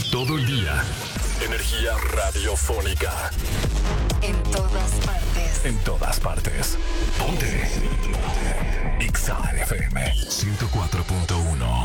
Todo el día. Energía radiofónica. En todas partes. En todas partes. Ponte. Exa FM 104.1.